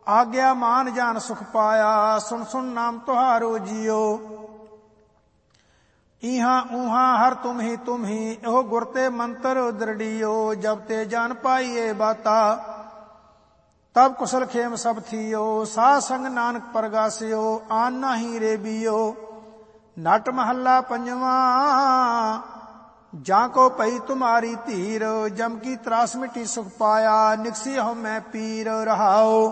ਆਗਿਆ ਮਾਨ ਜਾਨ ਸੁਖ ਪਾਇਆ, ਸੁਣ ਸੁਣ ਨਾਮ ਤੁਹਾਰੋ ਜੀਓ। ਈਹਾਂ ਊਹਾਂ ਹਰ ਤੁਮ ਹੀ ਇਹੋ ਗੁਰ ਤੇ ਮੰਤਰ ਦ੍ਰਿੜੀਓ। ਜਬ ਤੇ ਜਾਨ ਪਾਈਏ ਬਾਤਾ ਤਬ ਕੁਸਲ ਖੇਮ ਸਭ ਥੀਓ। ਸਾਧ ਸੰਗ ਨਾਨਕ ਪਰਗਾਸਿਓ ਆਨ ਨਾਹੀ ਰੇ ਬੀਓ। ਨਟ ਮਹੱਲਾ ਪੰਜਵਾਂ। ਜਾਂ ਕੋ ਪਈ ਤੁਮਾਰੀ ਧੀਰ, ਜਮ ਕੀ ਤਰਾਸ ਮਿਟੀ ਸੁਖ ਪਾਇਆ। ਨਿਕਸੀ ਹੋ ਮੈਂ ਪੀਰ ਰਹਾਓ।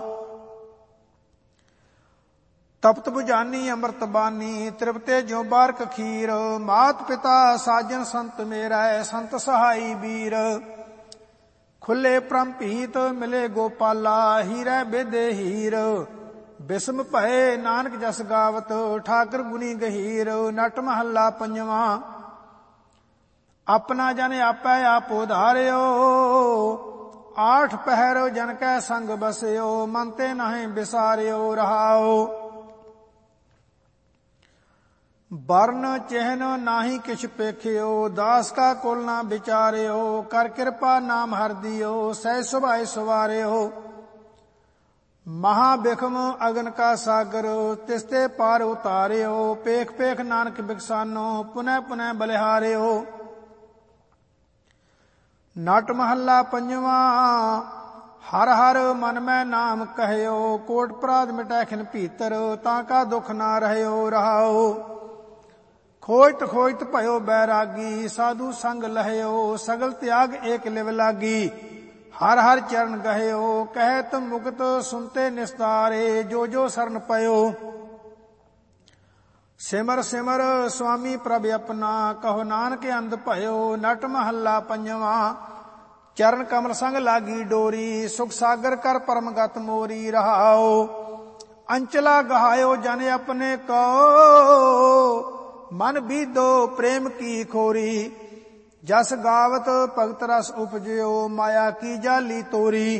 ਤਪਤ ਬੁਝਾਨੀ ਅੰਮ੍ਰਿਤ ਬਾਨੀ, ਤ੍ਰਿਪਤੇ ਜਿਉ ਬਾਰਕ ਖੀਰ। ਮਾਤ ਪਿਤਾ ਸਾਜਨ ਸੰਤ ਮੇਰਾ, ਸੰਤ ਸਹਾਈ ਵੀਰ। ਖੁੱਲੇ ਪ੍ਰਮ ਭੀਤ ਮਿਲੇ ਗੋਪਾਲਾ, ਹੀਰੇ ਬੇਦੇ ਹੀਰ। ਬਿਸਮ ਭਏ ਨਾਨਕ ਜਸ ਗਾਵਤ, ਠਾਕਰ ਗੁਨੀ ਗਹੀਰ। ਨਟ ਮਹੱਲਾ ਪੰਜਵਾਂ। ਆਪਣਾ ਜਨ ਆਪੈ ਆਪ ਉਧਾਰਿਓ, ਆਠ ਪਹਿਰ ਜਨ ਕੈ ਸੰਗ ਬਸਿਓ। ਮਨ ਤੇ ਨਾਹੀਂ ਵਿਸਾਰਿਓ ਰਹਾਓ। ਬਰਨ ਚਿਹਨ ਨਾਹੀ ਕਿਛ ਪੇਖਿਓ, ਦਾਸ ਕਾ ਕੁਲ ਨਾ ਵਿਚਾਰਿਓ। ਕਰ ਕਿਰਪਾ ਨਾਮ ਹਰਿ ਦਿਓ, ਸਹਿ ਸੁਭਾਇ ਸਵਾਰਿਓ। ਮਹਾ ਬਿਖਮ ਅਗਨ ਕਾ ਸਾਗਰ, ਤਿਸਤੇ ਪਾਰ ਉਤਾਰਿਓ। ਪੇਖ ਪੇਖ ਨਾਨਕ ਬਿਕਸਾਨੋ, ਪੁਨਹ ਪੁਨਹ ਬਲਿਹਾਰਿਓ। ਨਟ ਮਹੱਲਾ ਪੰਜਵਾਂ। ਹਰ ਹਰ ਮਨ ਮੈਂ ਨਾਮ ਕਹਿਓ, ਕੋਟ ਅਪਰਾਧ ਮਿਟੈ ਖਿਨ ਭੀਤਰ। ਤਾਂ ਕਾ ਦੁਖ ਨਾ ਰਹਿਓ ਰਹਾਓ। ਖੋਜਤ ਖੋਜਤ ਭਇਓ ਬੈਰਾਗੀ, ਸਾਧੂ ਸੰਗ ਲਹਿਓ। ਸਗਲ ਤਿਆਗ ਏਕ ਲਿਵ ਲਾਗੀ, ਹਰ ਹਰ ਚਰਨ ਗਹਿਓ। ਕਹਿਤ ਮੁਕਤ ਸੁਨਤੇ ਨਿਸਤਾਰੇ, ਜੋ ਜੋ ਸਰਨ ਪਇਓ। ਸਿਮਰ ਸਿਮਰ ਸੁਆਮੀ ਪ੍ਰਭ ਆਪਣਾ, ਕਹੋ ਨਾਨਕ ਅੰਧ ਭਇਓ। ਨਟ ਮਹੱਲਾ ਪੰਜਵਾਂ। ਚਰਨ ਕਮਲ ਸੰਗ ਲਾਗੀ ਡੋਰੀ, ਸੁਖ ਸਾਗਰ ਕਰ ਪਰਮਗਤ ਮੋਰੀ ਰਹਾਓ। ਅੰਚਲਾ ਗਹਾਇਓ ਜਨ ਆਪਣੇ ਕੋ, ਮਨ ਬੀਧੋ ਪ੍ਰੇਮ ਕੀ ਖੋਰੀ। ਜਸ ਗਾਵਤ ਭਗਤ ਰਸ ਉਪਜਿਓ, ਮਾਇਆ ਕੀ ਜਾਲੀ ਤੋਰੀ।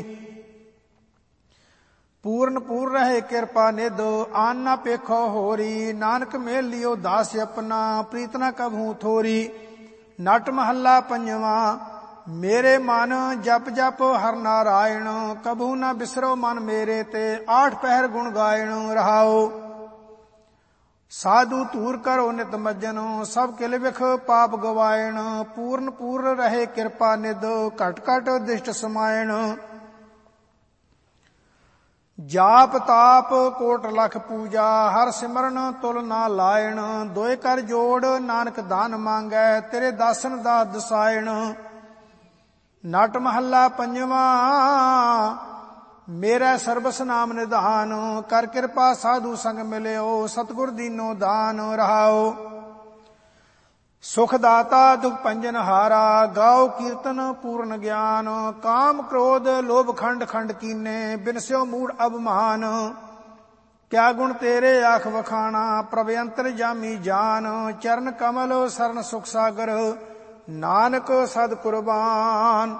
ਪੂਰਨ ਪੂਰ ਰਹੇ ਕਿਰਪਾ ਨਿਧ, ਆਨ ਨਾ ਪੇਖੋ ਹੋਰੀ। ਨਾਨਕ ਮੇਲ ਲਿਓ ਦਾਸ ਆਪਣਾ, ਪ੍ਰੀਤ ਨਾ ਕਬਹੂ ਥੋਰੀ। ਨਟ ਮਹੱਲਾ ਪੰਜਵਾਂ। ਮੇਰੇ ਮਨ ਜਪ ਜਪ ਹਰ ਨਾਰਾਇਣ, ਕਬਹੂ ਨਾ ਬਿਸਰੋ ਮਨ ਮੇਰੇ ਤੇ। ਆਠ ਪਹਿਰ ਗੁਣ ਗਾਇਣ ਰਹਾਓ। ਸਾਧੂ ਧੂਰ ਕਰੋ ਨਿਤ ਮੱਜਨ, ਸਭ ਕਿਲ ਵਿਖ ਪਾਪ ਗਵਾਇਣ। ਪੂਰਨ ਪੂਰ ਰਹੇ ਕਿਰਪਾ ਨਿਧ, ਘਟ ਘਟ ਦਿਸ਼ਟ ਸਮਾਇਣ। ਜਾਪ ਤਾਪ ਕੋਟ ਲਖ ਪੂਜਾ, ਹਰ ਸਿਮਰਨ ਤੁਲ ਨਾ ਲਾਇਣ। ਦੋਇ ਕਰ ਜੋੜ ਨਾਨਕ ਦਾਨ ਮੰਗੈ, ਤੇਰੇ ਦਾਸਨ ਦਾ ਦਸਾਇਣ। ਨਟ ਮਹੱਲਾ ਪੰਜਵਾਂ। ਮੇਰਾ ਸਰਬਸ ਨਾਮ ਨਿਧਾਨ, ਕਰ ਕਿਰਪਾ ਸਾਧੂ ਸੰਗ ਮਿਲਿਓ। ਸਤਿਗੁਰ ਦੀਨੋ ਦਾਨ ਰਹਾਓ। ਸੁਖ ਦਾਤਾ ਦੁਖ ਭੰਜਨ ਹਾਰਾ, ਗਾਓ ਕੀਰਤਨ ਪੂਰਨ ਗਿਆਨ। ਕਾਮ ਕ੍ਰੋਧ ਲੋਭ ਖੰਡ ਖੰਡ ਕੀਨੇ, ਬਿਨਸਿਓ ਮੂੜ ਅਭਮਾਨ। ਕਿਆ ਗੁਣ ਤੇਰੇ ਆਖ ਵਖਾਣਾ, ਪ੍ਰਭ ਅੰਤਰ ਜਾਮੀ ਜਾਨ। ਚਰਨ ਕਮਲ ਸਰਨ ਸੁਖ ਸਾਗਰ, ਨਾਨਕ ਸਦ ਕੁਰਬਾਨ।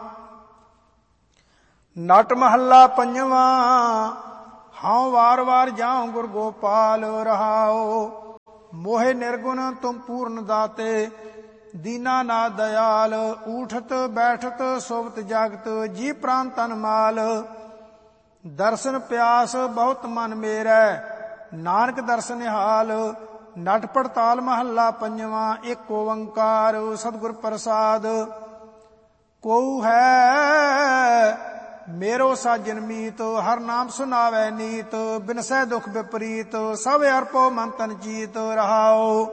ਨਟ ਮਹੱਲਾ ਪੰਜਵਾਂ। ਹਉ ਵਾਰ ਵਾਰ ਜਾਉ ਗੁਰ ਗੋਪਾਲ ਰਹਾਓ। ਮੋਹਿ ਨਿਰਗੁਣ ਤੁਮ ਪੂਰਨ ਦਾਤੇ, ਦੀਨਾ ਨਾ ਦਇਆਲ। ਊਠਤ ਬੈਠਤ ਸੋਵਤ ਜਾਗਤ, ਜੀ ਪ੍ਰਾਨ ਤਨ ਮਾਲ। ਦਰਸ਼ਨ ਪਿਆਸ ਬਹੁਤ ਮਨ ਮੇਰਾ, ਨਾਨਕ ਦਰਸ਼ਨ ਨਿਹਾਲ। ਨਟ ਪੜਤਾਲ ਮਹੱਲਾ ਪੰਜਵਾਂ। ਇੱਕ ਓੰਕਾਰ ਸਤਿਗੁਰ ਪ੍ਰਸਾਦ। ਕਉ ਹੈ ਮੇਰੋ ਸਾਜਨ ਮੀਤ, ਹਰ ਨਾਮ ਸੁਨਾਵੈ ਨੀਤ। ਬਿਨਸੈ ਦੁਖ ਵਿਪਰੀਤ, ਸਭ ਅਰਪੋ ਮਨ ਤਨ ਜੀਤ ਰਹਾਓ।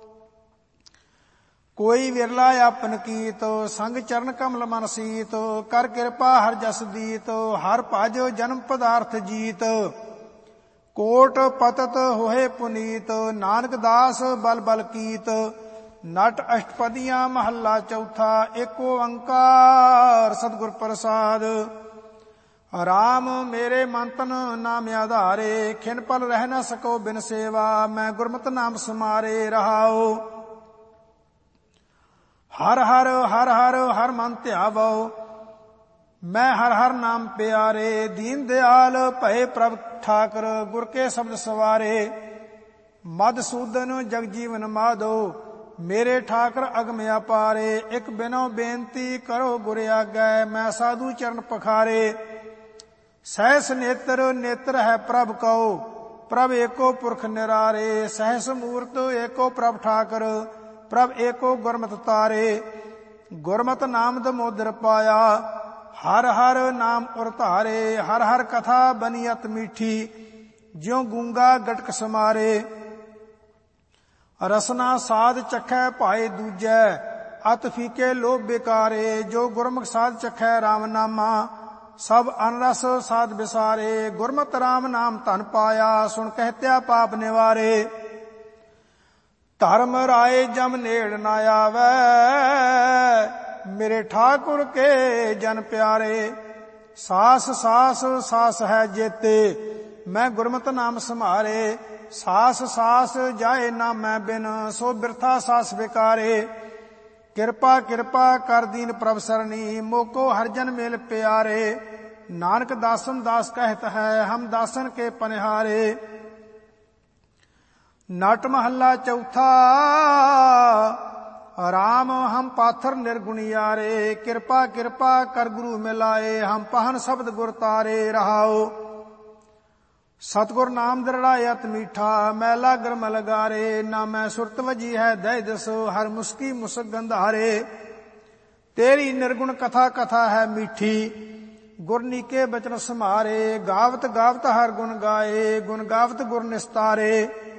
ਕੋਈ ਵਿਰਲਾ ਆਪਨ ਕੀਤ, ਸੰਗ ਚਰਨ ਕਮਲ ਮਨ ਸੀਤ। ਕਰ ਕਿਰਪਾ ਹਰ ਜਸ ਦੀਤ, ਹਰ ਭਜ ਜਨਮ ਪਦਾਰਥ ਜੀਤ। ਕੋਟ ਪਤਤ ਹੋਏ ਪੁਨੀਤ, ਨਾਨਕ ਦਾਸ ਬਲ ਬਲ ਕੀਤ। ਨਟ ਅਸ਼ਟਪਦੀਆਂ ਮਹੱਲਾ ਚੌਥਾ। ਇੱਕ ਓੰਕਾਰ ਸਤਿਗੁਰ ਪ੍ਰਸਾਦ। ਰਾਮ ਮੇਰੇ ਮਨ ਤਨ ਨਾਮ ਆਧਾਰੇ, ਖਿਨ ਪਲ ਰਹਿ ਨਾ ਸਕੋ ਬਿਨ ਸੇਵਾ। ਮੈਂ ਗੁਰਮਤਿ ਨਾਮ ਸਮਾਰੇ ਰਹਾਓ। ਹਰ ਹਰ ਹਰ ਹਰ ਹਰ ਮਨ ਧਿਆਵੋ, ਮੈਂ ਹਰ ਹਰ ਨਾਮ ਪਿਆਰੇ। ਦੀਨ ਦਿਆਲ ਭਏ ਪ੍ਰਭ ਠਾਕਰ, ਗੁਰ ਕੇ ਸ਼ਬਦ ਸਵਾਰੇ। ਮਧਸੂਦਨ ਜਗ ਜੀਵਨ ਮਾਧੋ, ਮੇਰੇ ਠਾਕਰ ਅਗਮ ਅਪਾਰੇ। ਇੱਕ ਬਿਨੋ ਬੇਨਤੀ ਕਰੋ ਗੁਰ ਆਗੈ, ਮੈਂ ਸਾਧੂ ਚਰਨ ਪਖਾਰੇ। सहस नेत्र नेत्र है प्रभ कहो, प्रभ एको पुरख निरारे। सहस मूर्त एको प्रभ ठाकर, प्रभ एको गुरमत तारे। गुरमत नाम दमोदर पाया, हर हर नाम उर धारे। हर हर कथा बनी अत मीठी, ज्यों गूंगा गटक समारे। रसना साध चखै भाए दूजै, अत फीके लोभ बेकारे। जो गुरमुख साध चखै राम नामा, सब अनरस साध बिसारे। गुरमत राम नाम धन पाया, सुन कहत्या पाप निवारे। धर्म राय जम नेड़ न आवे, मेरे ठाकुर के जन प्यारे। सास सास सास है जेते, मैं गुरमत नाम समारे। सास सास जाए ना मैं बिन, सो बिरथा सास बेकारे। किरपा किरपा कर दीन प्रभ सरनी, मोको हरजन मेल प्यारे। नानक दासन दास कहत है, हम दासन के पनिहारे। नट महला चौथा, राम हम पाथर निर्गुणियारे। कृपा कृपा कर गुरु मिलाए, हम पहन शब्द गुर तारे। रहाओ सतगुर नाम दृढ़ायत मीठा, मैला गर्म लगारे। ना मैं सुरत वजी है दय दसो, हर मुस्की मुसक गंधारे। तेरी निर्गुण कथा कथा है मीठी, गुरनी के बचन समारे। गावत गावत हर गुण गाए, गुण गावत गुर निस्तारे।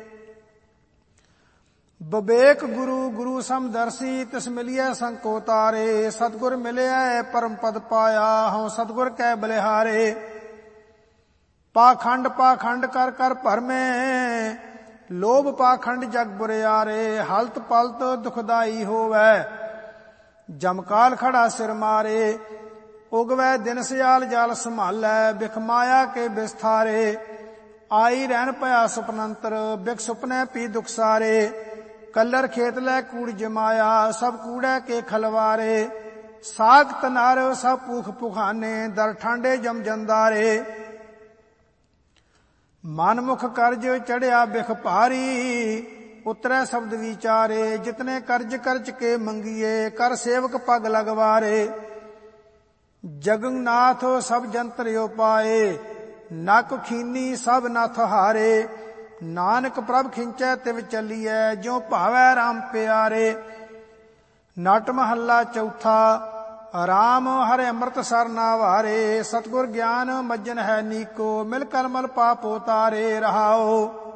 बबेक गुरु गुरु समदर्शी, तिस मिलिए संको तारे। सतगुर मिलिए परम पद पाया, हूँ सतगुर कै बलिहारे। पाखंड पाखंड कर कर भरमे, लोभ पाखंड जग बुरियारे। हलत पलत दुखदाई होवै, जमकाल खड़ा सिर मारे। उगवै दिन सियाल जाल संभालै, बिख माया के बिस्थारे। आई रहन पया सुपनंतर, बिख सुपने पी दुख सारे। कलर खेत लै कूड़ जमाया, सब कूड़े के खलवारे। साग तनार सब पूख पुखाने, दर ठांडे जम जंदारे। मनमुख कर्ज चढ़िया बिख भारी, उतरै शब्द विचारे। जितने कर्ज कर्ज के मंगिए, कर सेवक पग लगवारे। जगन्नाथ सब जंतर उपाए, नक खीनी सब नाथ हारे। नानक प्रभ खिंचै तिव चलिए, ज्यों भावै राम प्यारे। नट महला चौथा, राम हरे अमृत सर नावारे। सतगुर ज्ञान मज्जन है नीको, मिल कलमल पाप उतारे। रहाओ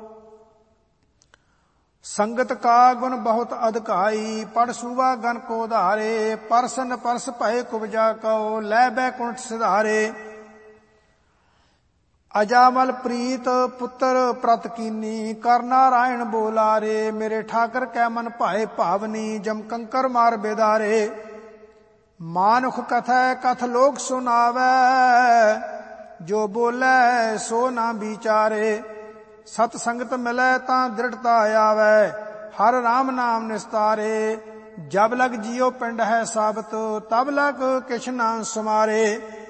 संगत का गुण बहुत अधिकाई, पढ़ सुवा गन को धारे। परसन परस भय कुबजा कहो, लै बैकुंठ सिधारे। अजामल प्रीत पुत्र प्रत कीनी, कर नारायण बोलारे। मेरे ठाकर कै मन भाए भावनी, जम कंकर मार बेदारे। मानुख कथै कथ लोक सुनावै, जो बोलै सो ना विचारे। सत संगत मिलै तां दृढ़ता आवै, हर राम नाम निस्तारे। जब लग जियो पिंड है साबत, तब लग किछ ना सुमारे।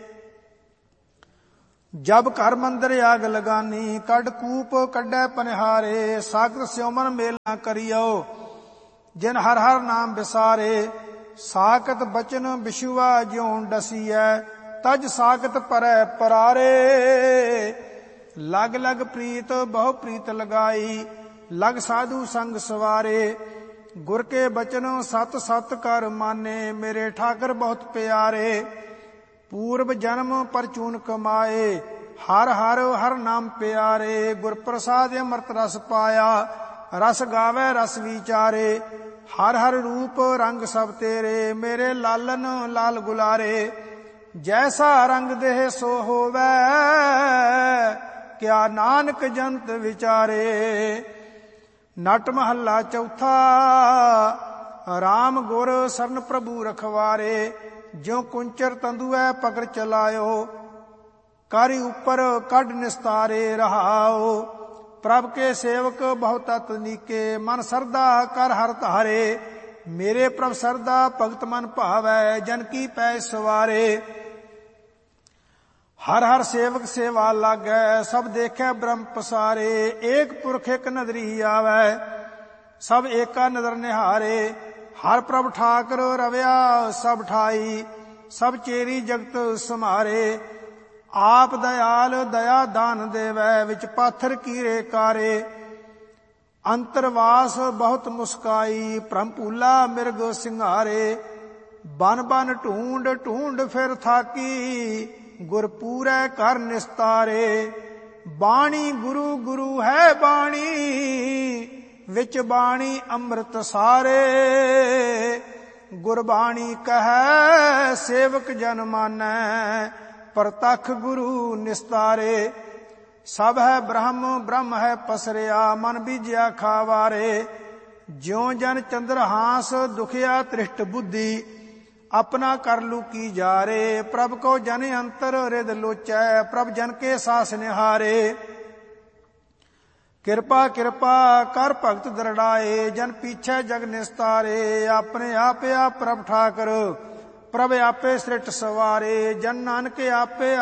जब घर मंदिर आग लगानी, कड कूप कड्डै पनिहारे। सागर स्योमन मेल ना करियो, जिन हर हर नाम बिसारे। साकत बचन बिशुआ ज्यों डसीऐ, तज साकत परै परारे। लग लग प्रीत बहु प्रीत लगाई, लग साधु संग सवारे। गुर के बचन सत सत कर माने, मेरे ठाकर बहुत प्यारे। पूर्व जन्म परचून कमाए, हर हर हर नाम प्यारे। गुर प्रसाद अमृत रस पाया, रस गावे रस विचारे। हर हर रूप रंग सब तेरे, मेरे लालन लाल गुलारे। जैसा रंग देह सो होवै, क्या नानक जंत विचारे। नट महला चौथा, राम गुर सरन प्रभु रखवारे। ज्यों कुंचर तंदुए पकड़ चलायो, कारी ऊपर कड निस्तारे। रहाओ प्रभ के सेवक बहुत तनीके, मन सरदा कर हर धारे। मेरे प्रभ सरदा भगत मन भावै, जन की पै सवारे। हर हर सेवक सेवा लागै, सब देखे ब्रह्म पसारे। एक पुरख एक नदरी आवै, सब एका नदर निहारे। हर प्रभ ठाकर रविया सब ठाई, सब चेरी जगत समारे। ਆਪ ਦਇਆਲ ਦਇਆ ਦਾਨ ਦੇਵੈ, ਵਿੱਚ ਪਾਥਰ ਕੀਰੇ ਕਾਰੇ। ਅੰਤਰਵਾਸ ਬਹੁਤ ਮੁਸਕਾਈ, ਭ੍ਰਮ ਭੂਲਾ ਮਿਰਗ ਸਿੰਘਾਰੇ। ਬਨ ਬਨ ਢੂੰਡ ਢੂੰਡ ਫਿਰ ਥਾਕੀ, ਗੁਰ ਪੂਰੈ ਕਰ ਨਿਸਤਾਰੇ। ਬਾਣੀ ਗੁਰੂ ਗੁਰੂ ਹੈ ਬਾਣੀ, ਵਿੱਚ ਬਾਣੀ ਅੰਮ੍ਰਿਤ ਸਾਰੇ। ਗੁਰਬਾਣੀ ਕਹੈ ਸੇਵਕ ਜਨ ਮਾਨੈ, ਪ੍ਰਤੱਖ ਗੁਰੂ ਨਿਸਤਾਰੇ। ਸਭ ਹੈ ਬ੍ਰਹਮ ਬ੍ਰਹਮ ਹੈ ਪਸਰਿਆ, ਮਨ ਬੀਜਿਆ ਖਾਵਾਰੇ। ਜਿਉ ਜਨ ਚੰਦਰ ਹਾਂਸ ਦੁਖਿਆ ਤ੍ਰਿਸ਼ਟ ਬੁੱਧੀ, ਆਪਣਾ ਕਰ ਲੂਕੀ ਜਾਰੇ। ਪ੍ਰਭ ਕੋ ਜਨ ਅੰਤਰ ਰਿਦ ਲੋਚੈ, ਪ੍ਰਭ ਜਨ ਕੇ ਸਾਸ ਨਿਹਾਰੇ। ਕਿਰਪਾ ਕਿਰਪਾ ਕਰ ਭਗਤ ਦਰੜਾਏ, ਜਨ ਪੀਛੈ ਜਗ ਨਿਸਤਾਰੇ। ਆਪਣੇ ਆਪੇ ਆਪ ਪ੍ਰਭ ਠਾਕਰ, ਪ੍ਰਭ ਆਪੇ ਸ੍ਰਿਟ ਸਵਾਰੇ। ਜਨ ਨਾਨਕ ਆਪੇ